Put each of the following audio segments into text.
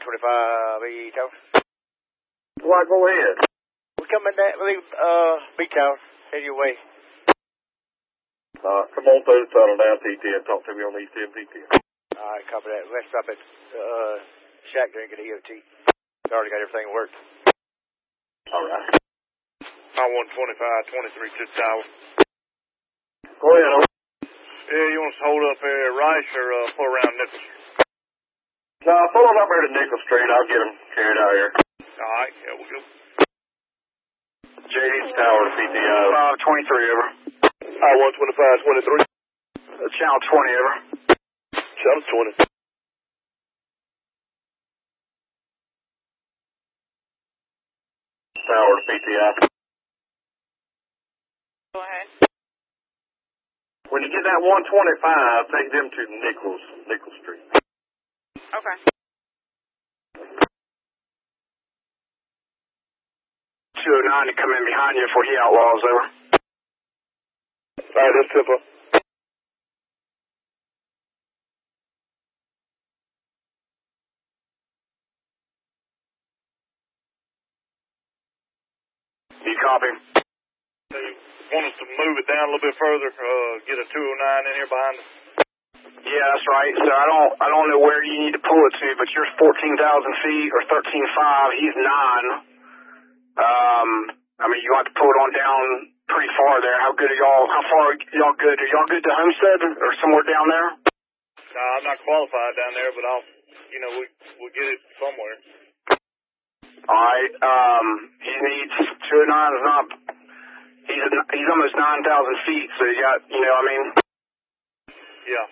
125 B-Tower. Why, go ahead. We're coming down, B-Tower, head your way. Come on through the tunnel down T10. Talk to me on East 10 T10. Alright, copy that. Let's stop at Shack Drink at EOT. Already got everything worked. Alright. I-125, 23 to the tower. Go ahead, Yeah, you want us to hold up here at Rice or pull around Nichols? No, pull on up here to Nickel Street. I'll get them carried out here. Alright, yeah, we'll go. JD's Tower to PTO. 523, over. I-125, 23. Channel 20, over. Channel 20. Tower to PTI. Go ahead. When you get that 125, take them to Nickel Street. Okay. 209 to come in behind you before he outlaws, over. Alright, that's simple. You copy? They want us to move it down a little bit further, get a 209 in here behind us. Yeah, that's right. So I don't know where you need to pull it to, but you're 14,000 feet or 13.5. He's 9. I mean, you have to pull it on down pretty far there. How good are y'all? How far are y'all good? Are y'all good to Homestead or somewhere down there? No, I'm not qualified down there, but we'll get it somewhere. All right. He needs 209 is not. He's almost 9,000 feet, so you got, I mean. Yeah.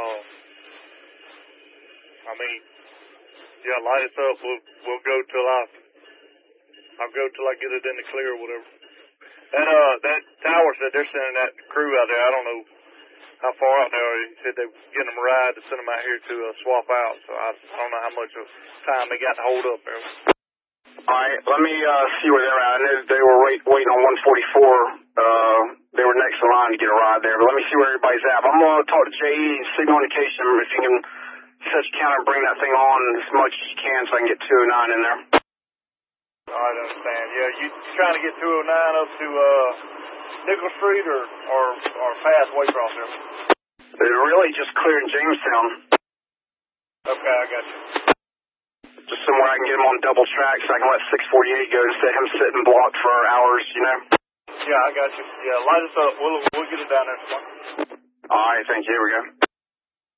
Light us up. We'll go till I'll go till I get it in the clear or whatever. That tower said they're sending that crew out there. I don't know how far out they are. He said they were getting them a ride to send them out here to swap out. So I don't know how much of time they got to hold up there. All right, let me see where they're at. I know they were waiting on 144. They were next in line to get a ride there. But let me see where everybody's at. I'm going to talk to JE and signal indication if you can set your counter and bring that thing on as much as you can so I can get 209 in there. All right, I understand. Yeah, you trying to get 209 up to Nickel Street or past Waycross there? They're really just clearing Jamestown. Okay, I got you. Just somewhere I can get him on double track so I can let 648 go instead of him sitting blocked for hours, Yeah, I got you. Yeah, light us up. We'll get it down there tomorrow. All right, thank you. Here we go.